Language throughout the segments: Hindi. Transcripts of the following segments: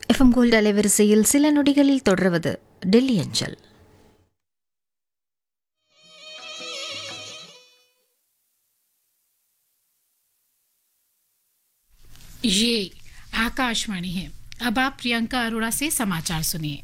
எஃப்எம் கோல்டு அலைவரிசையில் சில நொடிகளில் தொடர்வது டெல்லி அஞ்சல். ये आकाशवाणी है. अब आप प्रियंका अरोड़ा से समाचार सुनिए.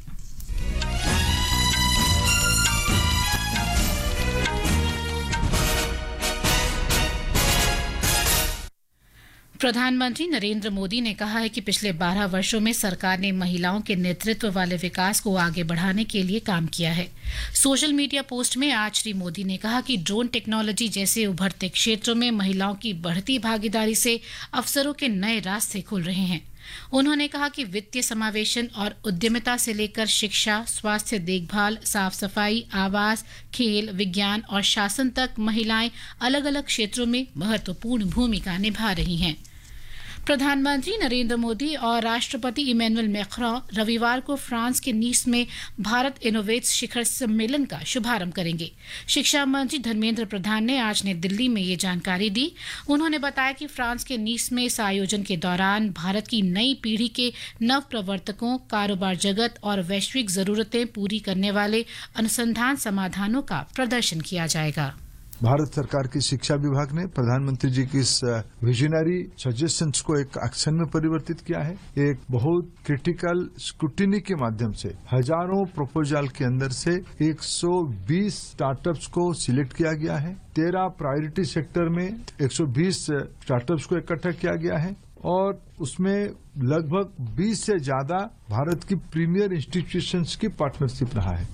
प्रधानमंत्री नरेंद्र मोदी ने कहा है कि पिछले 12 वर्षों में सरकार ने महिलाओं के नेतृत्व वाले विकास को आगे बढ़ाने के लिए काम किया है. सोशल मीडिया पोस्ट में आज श्री मोदी ने कहा कि ड्रोन टेक्नोलॉजी जैसे उभरते क्षेत्रों में महिलाओं की बढ़ती भागीदारी से अवसरों के नए रास्ते खुल रहे हैं. उन्होंने कहा कि वित्तीय समावेशन और उद्यमिता से लेकर शिक्षा, स्वास्थ्य देखभाल, साफ सफाई, आवास, खेल, विज्ञान और शासन तक महिलाएं अलग अलग क्षेत्रों में महत्वपूर्ण भूमिका निभा रही हैं. प्रधानमंत्री नरेंद्र मोदी और राष्ट्रपति इमैनुअल मैक्रों रविवार को फ्रांस के नीस में भारत इनोवेट्स शिखर सम्मेलन का शुभारंभ करेंगे. शिक्षा मंत्री धर्मेंद्र प्रधान ने आज नई दिल्ली में ये जानकारी दी. उन्होंने बताया कि फ्रांस के नीस में इस आयोजन के दौरान भारत की नई पीढ़ी के नव प्रवर्तकों, कारोबार जगत और वैश्विक जरूरतें पूरी करने वाले अनुसंधान समाधानों का प्रदर्शन किया जाएगा. भारत सरकार की शिक्षा विभाग ने प्रधानमंत्री जी की इस विजनरी सजेशंस को एक एक्शन में परिवर्तित किया है. एक बहुत क्रिटिकल स्क्रूटिनी के माध्यम से हजारों प्रपोजल के अंदर से 120 स्टार्टअप्स को सिलेक्ट किया गया है. 13 प्रायोरिटी सेक्टर में 120 स्टार्टअप्स को इकट्ठा किया गया है और उसमें लगभग 20 से ज्यादा भारत की प्रीमियर इंस्टीट्यूशंस की पार्टनरशिप रहा है.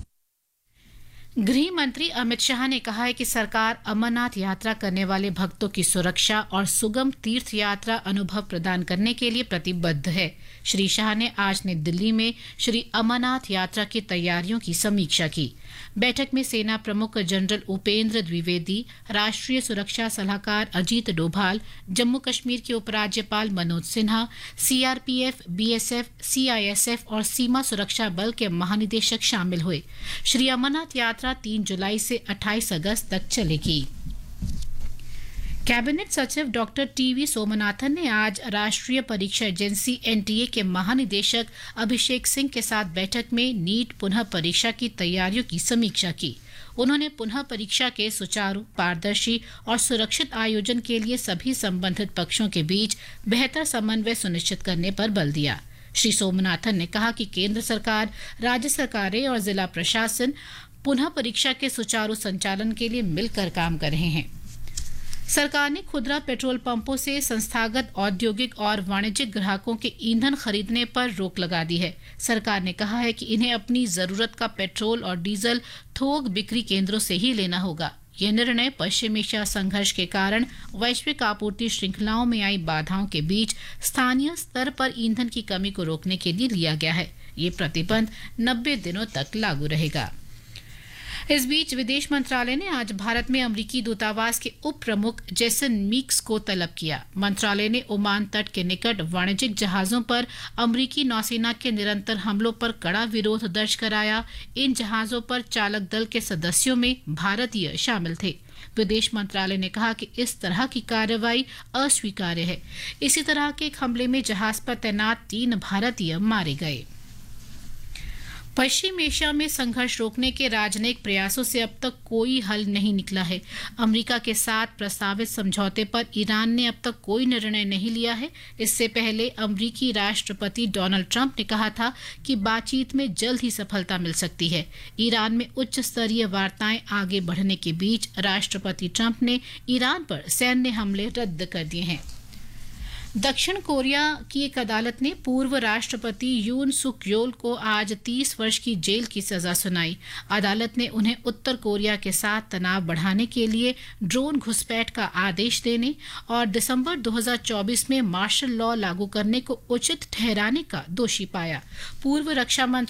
गृह मंत्री अमित शाह ने कहा है कि सरकार अमरनाथ यात्रा करने वाले भक्तों की सुरक्षा और सुगम तीर्थ यात्रा अनुभव प्रदान करने के लिए प्रतिबद्ध है. श्री शाह ने आज नई दिल्ली में श्री अमरनाथ यात्रा की तैयारियों की समीक्षा की. बैठक में सेना प्रमुख जनरल उपेंद्र द्विवेदी, राष्ट्रीय सुरक्षा सलाहकार अजीत डोभाल, जम्मू कश्मीर के उपराज्यपाल Manoj Sinha, CRPF, BSF, CISF और सीमा सुरक्षा बल के महानिदेशक शामिल हुए. श्री अमरनाथ यात्रा 3 जुलाई से 28 अगस्त तक चलेगी. कैबिनेट सचिव डॉक्टर टीवी सोमनाथन ने आज राष्ट्रीय परीक्षा एजेंसी एनटीए के महानिदेशक अभिषेक सिंह के साथ बैठक में नीट पुनः परीक्षा की तैयारियों की समीक्षा की. उन्होंने पुनः परीक्षा के सुचारू, पारदर्शी और सुरक्षित आयोजन के लिए सभी संबंधित पक्षों के बीच बेहतर समन्वय सुनिश्चित करने पर बल दिया. श्री सोमनाथन ने कहा कि केंद्र सरकार, राज्य सरकारें और जिला प्रशासन पुनः परीक्षा के सुचारू संचालन के लिए मिलकर काम कर रहे हैं. सरकार ने खुदरा पेट्रोल पंपों से संस्थागत औद्योगिक और वाणिज्यिक ग्राहकों के ईंधन खरीदने पर रोक लगा दी है. सरकार ने कहा है कि इन्हें अपनी जरूरत का पेट्रोल और डीजल थोक बिक्री केंद्रों से ही लेना होगा. यह निर्णय पश्चिम एशिया संघर्ष के कारण वैश्विक आपूर्ति श्रृंखलाओं में आई बाधाओं के बीच स्थानीय स्तर पर ईंधन की कमी को रोकने के लिए लिया गया है. ये प्रतिबंध 90 दिनों तक लागू रहेगा. इस बीच विदेश मंत्रालय ने आज भारत में अमेरिकी दूतावास के उप प्रमुख जेसन मीक्स को तलब किया. मंत्रालय ने ओमान तट के निकट वाणिज्यिक जहाजों पर अमेरिकी नौसेना के निरंतर हमलों पर कड़ा विरोध दर्ज कराया. इन जहाजों पर चालक दल के सदस्यों में भारतीय शामिल थे. विदेश मंत्रालय ने कहा कि इस तरह की कार्रवाई अस्वीकार्य है. इसी तरह के एक हमले में जहाज पर तैनात 3 भारतीय मारे गए. पश्चिम एशिया में संघर्ष रोकने के राजनयिक प्रयासों से अब तक कोई हल नहीं निकला है. अमेरिका के साथ प्रस्तावित समझौते पर ईरान ने अब तक कोई निर्णय नहीं लिया है. इससे पहले अमेरिकी राष्ट्रपति डोनाल्ड ट्रंप ने कहा था कि बातचीत में जल्द ही सफलता मिल सकती है. ईरान में उच्च स्तरीय वार्ताएं आगे बढ़ने के बीच राष्ट्रपति ट्रंप ने ईरान पर सैन्य हमले रद्द कर दिए हैं. दक्षिण कोरिया की एक अदालत ने पूर्व राष्ट्रपति यून सुक योल को आज 30 वर्ष की जेल की सजा सुनाई. अदालत ने उन्हें उत्तर कोरिया के साथ तनाव बढ़ाने के लिए ड्रोन घुसपैठ का आदेश देने और दिसंबर 2024 में मार्शल लॉ लागू करने को उचित ठहराने का दोषी पाया. पूर्व रक्षा मंत्री